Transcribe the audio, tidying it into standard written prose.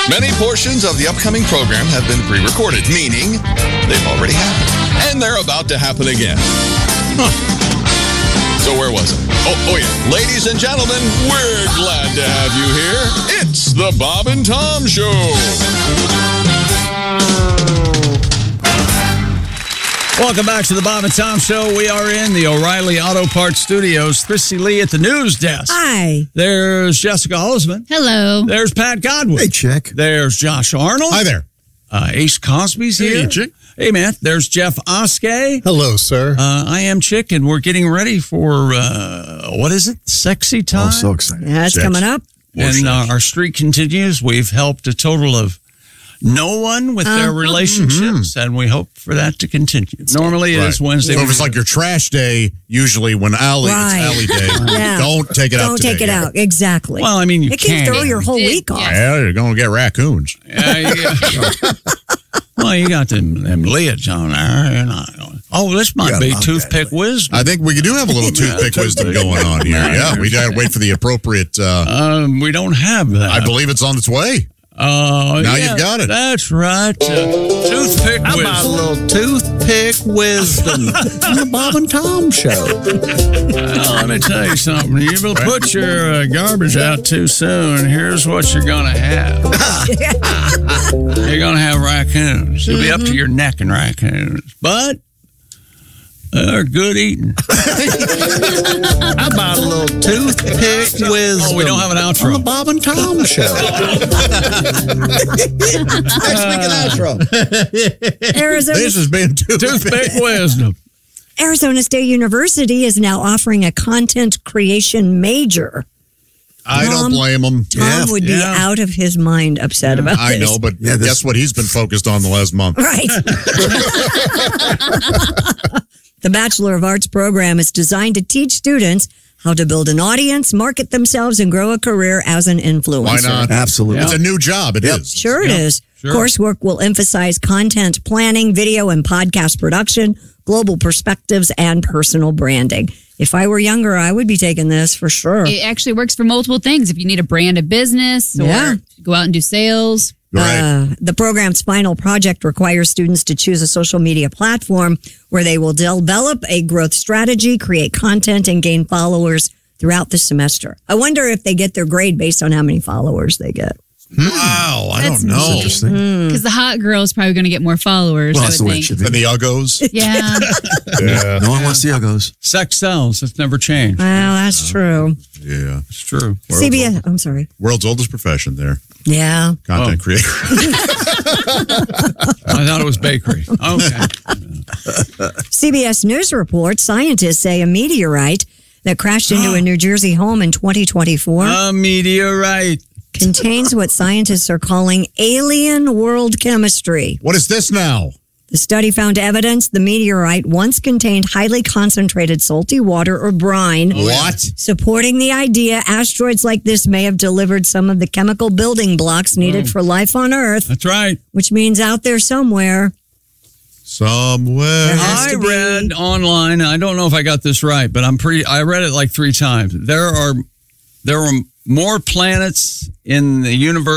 Many portions of the upcoming program have been pre-recorded, meaning they've already happened. And they're about to happen again. So where was it? Oh yeah. Ladies and gentlemen, we're glad to have you here. It's the Bob and Tom Show. Welcome back to the Bob and Tom Show. We are in the O'Reilly Auto Parts Studios. Chrissy Lee at the news desk. Hi. There's Jessica Holzman. Hello. There's Pat Godwin. Hey, Chick. There's Josh Arnold. Hi there. Ace Cosby's here. Hey, Chick. Hey, man. There's Jeff Oskay. Hello, sir. I am Chick, and we're getting ready for, what is it? Sexy time? Oh, so excited. Yeah, it's coming up. And our streak continues. We've helped a total of no one with their relationships, and we hope for that to continue. Normally it is Wednesday. So if it's like your trash day, usually when it's Allie Day, don't take it out today. Don't take it out. Exactly. Well, I mean, you it can throw your whole week off. Yeah, you're going to get raccoons. Well, you got them lids on there. You're not going, this might be toothpick wisdom. I think we do have a little toothpick wisdom going on here. Yeah, we got to wait for the appropriate. We don't have that. I believe it's on its way. Now you've got it. That's right. Toothpick wisdom. How about a little toothpick wisdom on the Bob and Tom Show? Well, let me tell you something. You will put your garbage out too soon. Here's what you're going to have. You're going to have raccoons. You'll be up to your neck in raccoons. But they're good eating. How about a little toothpick wisdom? We don't have an outro. On the Bob and Tom Show. Next week an outro. This has been toothpick wisdom. Arizona State University is now offering a content creation major. I don't blame him. Tom would be out of his mind upset about this. I know, but guess what he's been focused on the last month? Right. The Bachelor of Arts program is designed to teach students how to build an audience, market themselves, and grow a career as an influencer. Why not? Absolutely. It's a new job. It is. Sure it is. Sure. Coursework will emphasize content planning, video and podcast production, global perspectives, and personal branding. If I were younger, I would be taking this for sure. It actually works for multiple things. If you need a brand of business or go out and do sales. Right. The program's final project requires students to choose a social media platform where they will develop a growth strategy, create content, and gain followers throughout the semester. I wonder if they get their grade based on how many followers they get. Wow, I don't know. Interesting. Because the hot girl is probably going to get more followers, Well, I that's would the way it think. should be. And the Uggos. Yeah. No one wants the Uggos. Sex sells. It's never changed. Well, that's true. Yeah. It's true. CBS, I'm sorry. World's oldest profession there. Yeah. Content creator. I thought it was bakery. Okay. CBS News reports scientists say a meteorite that crashed into a New Jersey home in 2024 A meteorite. contains what scientists are calling alien world chemistry. What is this now? The study found evidence the meteorite once contained highly concentrated salty water or brine. What? Supporting the idea asteroids like this may have delivered some of the chemical building blocks needed for life on Earth, That's right. which means out there somewhere. Somewhere. has I to be. read online, I don't know if I got this right, but I read it like 3 times. There are more planets in the universe